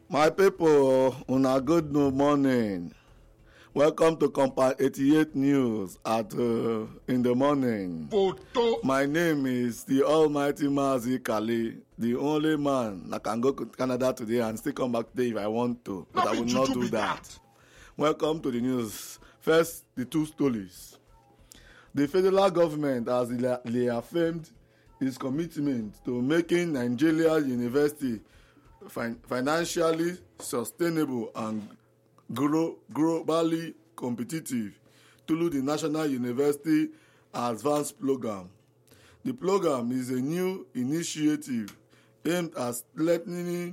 My people, una good morning. Welcome to Compound 88 News at in the morning. Photo. My name is the Almighty Mazi Kali, the only man that can go to Canada today and still come back today if I want to, but I will not do that. Welcome to the news. First, the two stories. The federal government has reaffirmed its commitment to making Nigeria University financially sustainable and globally competitive through the National University Advanced Program. The program is a new initiative aimed at strengthening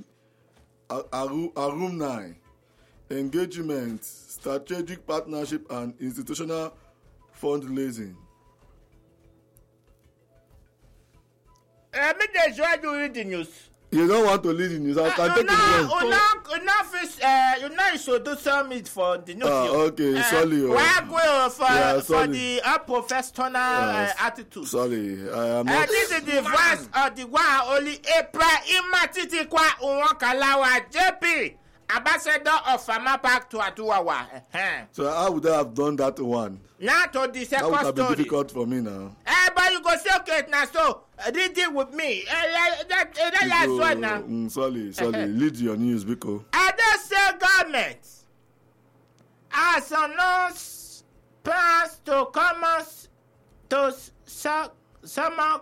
alumni engagement, strategic partnership, and institutional fundraising. Let me just show you read the news. You don't want to lead the news. I can take it. You know, should do summit for the news. Okay, sorry. Why go for the professional attitude? Sorry, I am not. This is the voice of the one only April Imatiti Kwa Unwakalawa JP, ambassador of Farmer Park to Atuwawa. So how would I have done that one? Now to the second story. That would have been difficult for me now. But you go say okay now, so read it with me. That's one now. Sorry. Lead your news, Biko. I just say government has announced plans to commence to summer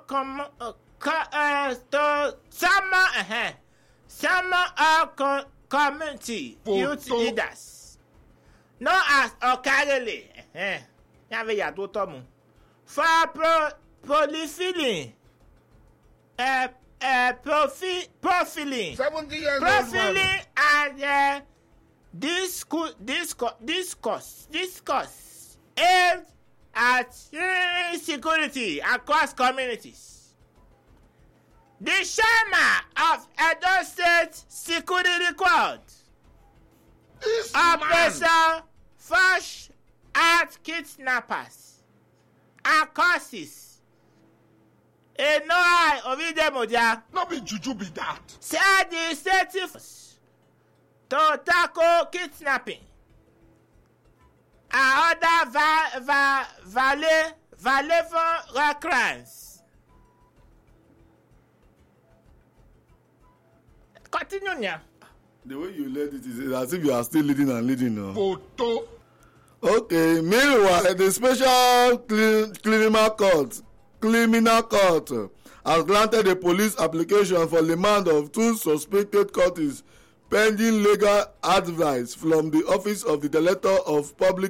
community youth leaders known as Okarele. For profiling and discourse aimed at security across communities. The chairman of Edo State Security Court, Operation Flash at Kidnappers and Causes, Enoai Ovidemodia, No be juju be that. said the initiative to tackle kidnapping and other violent crimes. Continue now. The way you led it is as if you are still leading and leading now. Photo. Okay, meanwhile, the special criminal court has granted a police application for remand of two suspected cultists pending legal advice from the Office of the Director of Public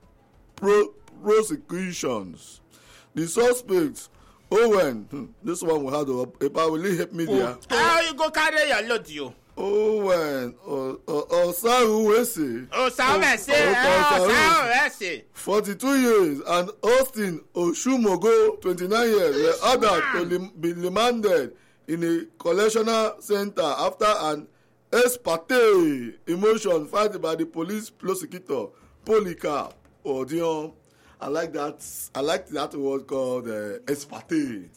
Prosecutions. The suspects, Owen, this one will have a will you help me there? How you go carry your load, you? Owen, Osaruwese. Osaruwese. 42 years, and Austin Oshumogo, 29 years, were ordered to be remanded in a correctional center after an ex parte emotion filed by the police prosecutor, Polycarp Odion. I like that word called ex parte.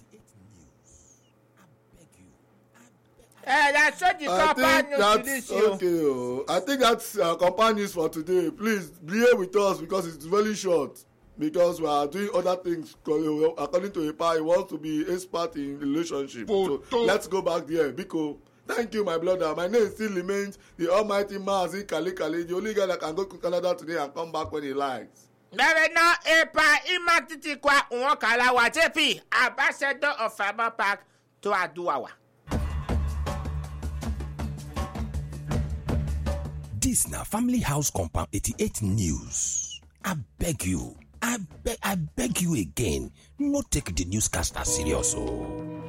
That's what the company news to this show. Okay, I think that's company news for today. Please bear with us because it's very short. Because we are doing other things. According to Epa, he wants to be expert in relationship. So let's go back there. Biko, thank you, my brother. My name still remains the Almighty Mazi Kali, the only guy that can go to Canada today and come back when he likes. Now, Epa Imatiti Kwa Unwakalawa JP, ambassador of Farmer Park to Atuwawa. This na Family House Compound 88 News. I beg you again, no take the newscaster serious.